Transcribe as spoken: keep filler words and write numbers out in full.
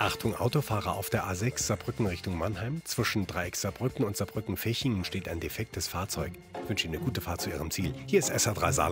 Achtung Autofahrer auf der A sechs Saarbrücken Richtung Mannheim. Zwischen Dreieck Saarbrücken und Saarbrücken-Fechingen steht ein defektes Fahrzeug. Ich wünsche Ihnen eine gute Fahrt zu Ihrem Ziel. Hier ist S R drei Saarland.